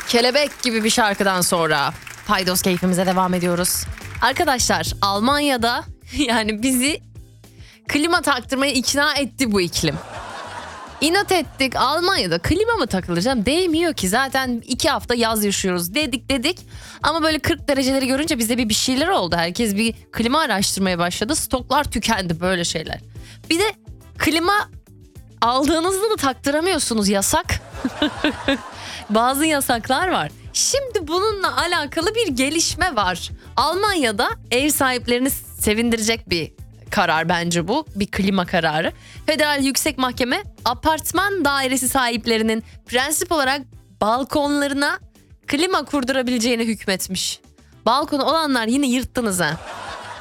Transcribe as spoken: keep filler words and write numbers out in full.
Kelebek gibi bir şarkıdan sonra Paydos keyfimize devam ediyoruz. Arkadaşlar Almanya'da yani bizi klima taktırmaya ikna etti bu iklim. İnat ettik, Almanya'da klima mı takılır canım? Değmiyor ki, zaten iki hafta yaz yaşıyoruz dedik dedik. Ama böyle kırk dereceleri görünce bizde bir bir şeyler oldu. Herkes bir klima araştırmaya başladı. Stoklar tükendi, böyle şeyler. Bir de klima aldığınızda da taktıramıyorsunuz, yasak. Bazı yasaklar var. Şimdi bununla alakalı bir gelişme var. Almanya'da ev sahiplerini sevindirecek bir karar bence bu. Bir klima kararı. Federal Yüksek Mahkeme apartman dairesi sahiplerinin prensip olarak balkonlarına klima kurdurabileceğine hükmetmiş. Balkonu olanlar yine yırttınız ha.